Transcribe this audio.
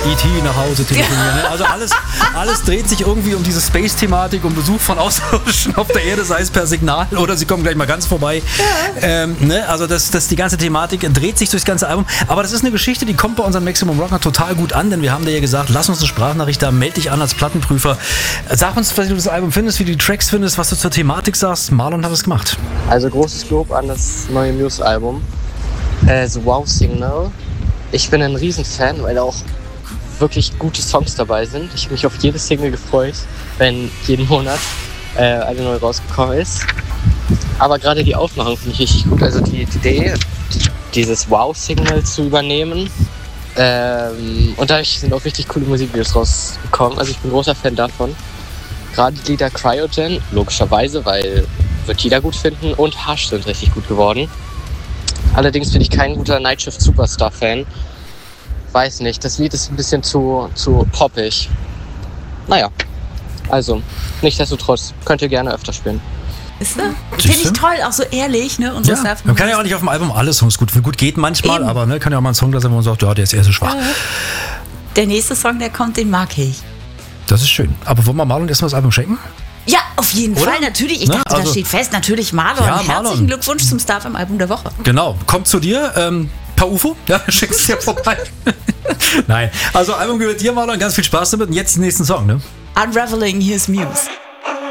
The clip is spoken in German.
E.T. nach Hause telefonieren. Ne? Also alles dreht sich irgendwie um diese Space-Thematik, um Besuch von Außerirdischen auf der Erde, sei es per Signal oder sie kommen gleich mal ganz vorbei. Ne? Also die ganze Thematik dreht sich durchs ganze Album. Aber das ist eine Geschichte, die kommt bei unseren Maximum Rocker total gut an, denn wir haben dir ja gesagt, lass uns eine Sprachnachricht da, melde dich an als Plattenprüfer. Sag uns, wie du das Album findest, wie du die Tracks findest, was du zur Thematik sagst. Marlon hat es gemacht. Also großes Lob an das neue Muse-Album. The Wow Signal. Ich bin ein Riesenfan, weil auch wirklich gute Songs dabei sind. Ich habe mich auf jede Single gefreut, wenn jeden Monat eine neue rausgekommen ist. Aber gerade die Aufmachung finde ich richtig gut. Also die Idee, dieses Wow-Signal zu übernehmen. Und dadurch sind auch richtig coole Musikvideos rausgekommen. Also ich bin großer Fan davon. Gerade die Lieder Cryogen, logischerweise, weil wird jeder gut finden. Und Hush sind richtig gut geworden. Allerdings bin ich kein guter Nightshift Superstar-Fan. Weiß nicht, das Lied ist ein bisschen zu poppig. Naja, also, nichtsdestotrotz, könnt ihr gerne öfter spielen. Finde ich toll, auch so ehrlich, ne? Und so ja, man kann ja auch nicht auf dem Album alle Songs gut geht manchmal, eben. Aber ne, kann ja auch mal ein Song, dass man sagt, ja, der ist eher so schwach. Der nächste Song, der kommt, den mag ich. Das ist schön. Aber wollen wir Marlon erstmal das Album schenken? Ja, auf jeden Fall, natürlich. Ich dachte, das steht fest. Natürlich Marlon. Ja, Herzlichen Glückwunsch zum Start im Album der Woche. Genau, kommt zu dir. Paar UFO, ja, schickst dir vorbei. Nein, also Album gehört dir, Marlon. Ganz viel Spaß damit. Und jetzt den nächsten Song, ne? Unraveling, here's Muse.